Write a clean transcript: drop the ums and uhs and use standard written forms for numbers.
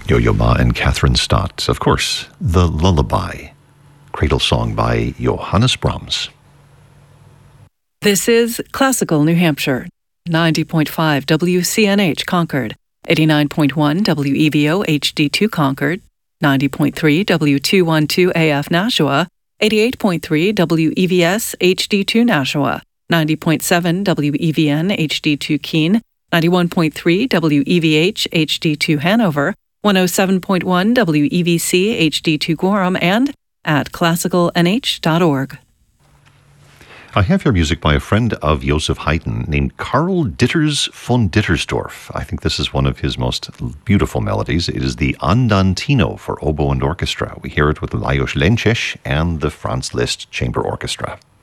Yo-Yo Ma and Catherine Stott. Of course, The Lullaby, cradle song by Johannes Brahms. This is Classical New Hampshire, 90.5 WCNH Concord, 89.1 WEVO HD2 Concord, 90.3 W212 AF Nashua, 88.3 WEVS HD2 Nashua, 90.7 WEVN HD2 Keene, 91.3 WEVH HD2 Hanover, 107.1 WEVC HD2 Gorham, and at classicalnh.org. I have here music by a friend of Joseph Haydn named Karl Ditters von Dittersdorf. I think this is one of his most beautiful melodies. It is the Andantino for oboe and orchestra. We hear it with Lajos Lences and the Franz Liszt Chamber Orchestra.